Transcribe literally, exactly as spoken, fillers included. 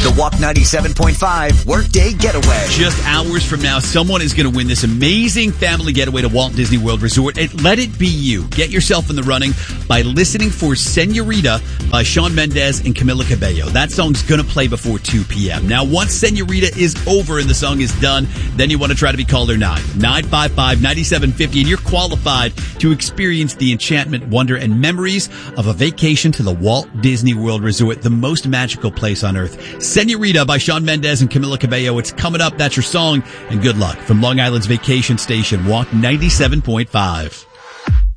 the Walk ninety-seven point five Workday Getaway. Just hours from now, someone is going to win this amazing family getaway to Walt Disney World Resort. And let it be you. Get yourself in the running by listening for Senorita by Shawn Mendes and Camila Cabello. That song's going to play before two p.m. Now, once Senorita is over and the song is done, then you want to try to be caller nine. nine five five, nine seven five zero, and you're qualified to experience the enchantment, wonder, and memories of a vacation to the Walt Disney World Resort, the most magical place on earth. Senorita by Shawn Mendes and Camila Cabello. It's coming up. That's your song. And good luck from Long Island's vacation station, Walk ninety-seven point five.